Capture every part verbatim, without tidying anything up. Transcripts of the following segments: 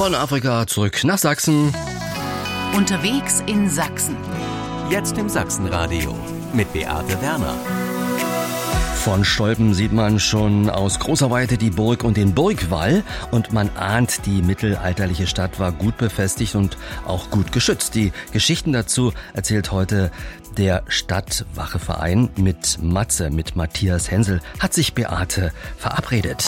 Von Afrika zurück nach Sachsen. Unterwegs in Sachsen. Jetzt im Sachsenradio mit Beate Werner. Von Stolpen sieht man schon aus großer Weite die Burg und den Burgwall und man ahnt, die mittelalterliche Stadt war gut befestigt und auch gut geschützt. Die Geschichten dazu erzählt heute der Stadtwacheverein mit Matze, mit Matthias Hensel, hat sich Beate verabredet.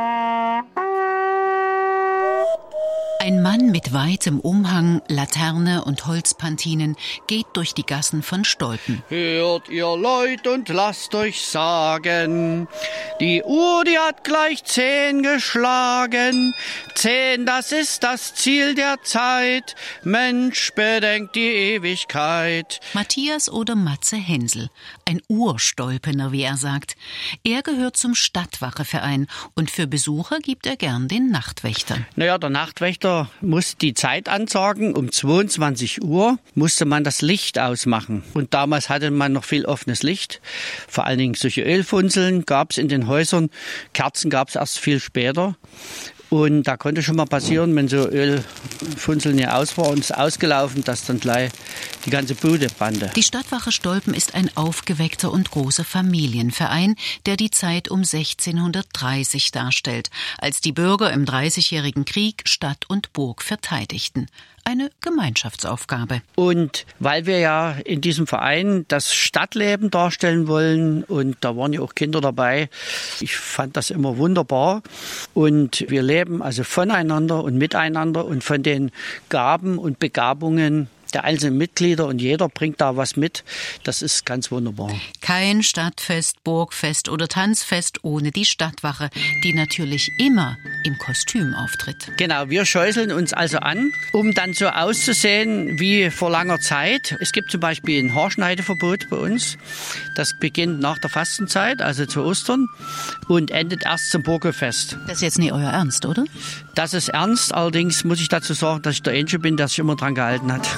Ein Mann mit weitem Umhang, Laterne und Holzpantinen geht durch die Gassen von Stolpen. Hört ihr Leut und lasst euch sagen, die Uhr, die hat gleich zehn geschlagen. Zehn, das ist das Ziel der Zeit. Mensch, bedenkt die Ewigkeit. Matthias oder Matze Hensel, ein Urstolpener, wie er sagt. Er gehört zum Stadtwacheverein und für Besucher gibt er gern den Nachtwächter. Naja, der Nachtwächter muss die Zeit ansagen. Um zweiundzwanzig Uhr musste man das Licht ausmachen. Und damals hatte man noch viel offenes Licht. Vor allen Dingen solche Ölfunzeln gab es in den Häusern. Kerzen gab es erst viel später. Und da konnte schon mal passieren, wenn so Ölfunzeln hier aus war und es ausgelaufen, dass dann gleich die ganze Bude brannte. Die Stadtwache Stolpen ist ein aufgeweckter und großer Familienverein, der die Zeit um sechzehnhundertdreißig darstellt, als die Bürger im Dreißigjährigen Krieg Stadt und Burg verteidigten. Eine Gemeinschaftsaufgabe. Und weil wir ja in diesem Verein das Stadtleben darstellen wollen und da waren ja auch Kinder dabei, ich fand das immer wunderbar. Und wir leben also voneinander und miteinander und von den Gaben und Begabungen der einzelnen Mitglieder und jeder bringt da was mit. Das ist ganz wunderbar. Kein Stadtfest, Burgfest oder Tanzfest ohne die Stadtwache, die natürlich immer im Kostüm auftritt. Genau, wir schäuseln uns also an, um dann so auszusehen wie vor langer Zeit. Es gibt zum Beispiel ein Haarschneideverbot bei uns. Das beginnt nach der Fastenzeit, also zu Ostern, und endet erst zum Burgfest. Das ist jetzt nicht euer Ernst, oder? Das ist ernst, allerdings muss ich dazu sagen, dass ich der Einzige bin, der sich immer dran gehalten hat.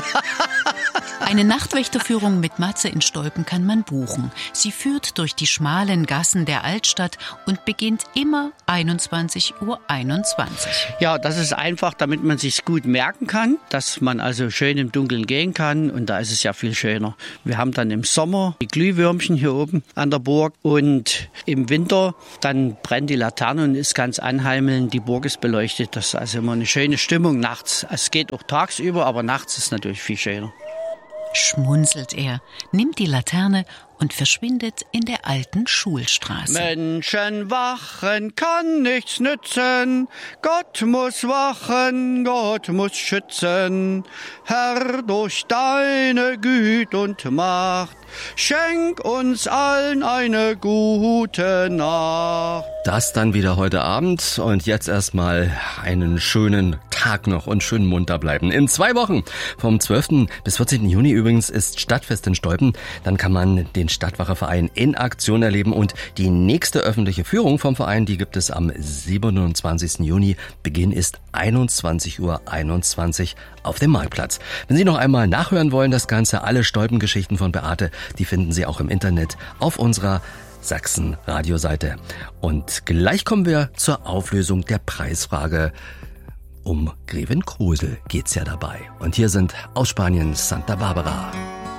Eine Nachtwächterführung mit Matze in Stolpen kann man buchen. Sie führt durch die schmalen Gassen der Altstadt und beginnt immer einundzwanzig Uhr einundzwanzig. Ja, das ist einfach, damit man sich's gut merken kann, dass man also schön im Dunkeln gehen kann und da ist es ja viel schöner. Wir haben dann im Sommer die Glühwürmchen hier oben an der Burg und im Winter dann brennt die Laterne und ist ganz anheimelnd, die Burg ist beleuchtet. Das ist also immer eine schöne Stimmung nachts. Es geht auch tagsüber, aber nachts ist natürlich viel schöner. Schmunzelt er, nimmt die Laterne und verschwindet in der alten Schulstraße. Menschen wachen kann nichts nützen, Gott muss wachen, Gott muss schützen. Herr, durch deine Güte und Macht, schenk uns allen eine gute Nacht. Das dann wieder heute Abend und jetzt erstmal einen schönen Tag noch und schön munter bleiben. In zwei Wochen, vom zwölften bis vierzehnten Juni übrigens, ist Stadtfest in Stolpen. Dann kann man den Stadtwacheverein in Aktion erleben und die nächste öffentliche Führung vom Verein, die gibt es am siebenundzwanzigsten Juni. Beginn ist einundzwanzig Uhr einundzwanzig auf dem Marktplatz. Wenn Sie noch einmal nachhören wollen, das Ganze, alle Stolpengeschichten von Beate, die finden Sie auch im Internet auf unserer Sachsen-Radioseite. Und gleich kommen wir zur Auflösung der Preisfrage. Um Greven Krusel geht's ja dabei. Und hier sind aus Spanien Santa Barbara.